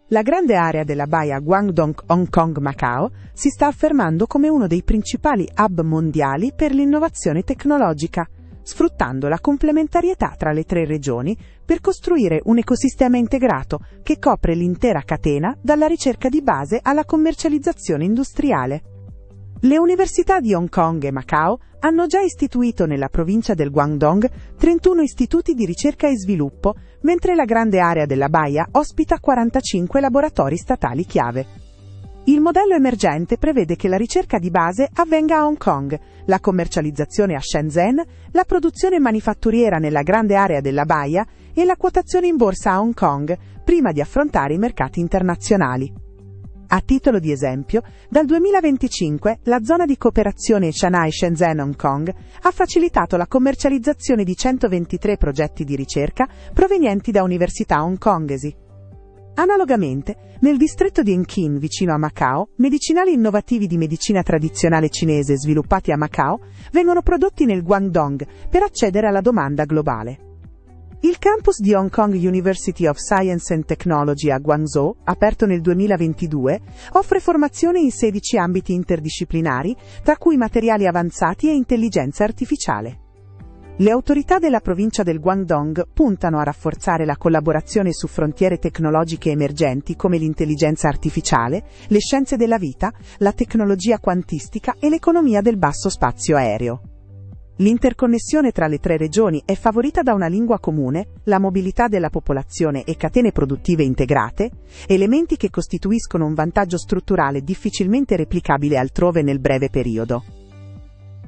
La grande area della baia Guangdong-Hong Kong-Macao si sta affermando come uno dei principali hub mondiali per l'innovazione tecnologica, sfruttando la complementarietà tra le tre regioni per costruire un ecosistema integrato che copre l'intera catena dalla ricerca di base alla commercializzazione industriale. Le università di Hong Kong e Macao hanno già istituito nella provincia del Guangdong 31 istituti di ricerca e sviluppo, mentre la grande area della baia ospita 45 laboratori statali chiave. Il modello emergente prevede che la ricerca di base avvenga a Hong Kong, la commercializzazione a Shenzhen, la produzione manifatturiera nella grande area della baia e la quotazione in borsa a Hong Kong, prima di affrontare i mercati internazionali. A titolo di esempio, dal 2025 la zona di cooperazione Shanghai-Shenzhen-Hong Kong ha facilitato la commercializzazione di 123 progetti di ricerca provenienti da università hongkongesi. Analogamente, nel distretto di Enkin, vicino a Macao, medicinali innovativi di medicina tradizionale cinese sviluppati a Macao vengono prodotti nel Guangdong per accedere alla domanda globale. Il campus di Hong Kong University of Science and Technology a Guangzhou, aperto nel 2022, offre formazione in 16 ambiti interdisciplinari, tra cui materiali avanzati e intelligenza artificiale. Le autorità della provincia del Guangdong puntano a rafforzare la collaborazione su frontiere tecnologiche emergenti come l'intelligenza artificiale, le scienze della vita, la tecnologia quantistica e l'economia del basso spazio aereo. L'interconnessione tra le tre regioni è favorita da una lingua comune, la mobilità della popolazione e catene produttive integrate, elementi che costituiscono un vantaggio strutturale difficilmente replicabile altrove nel breve periodo.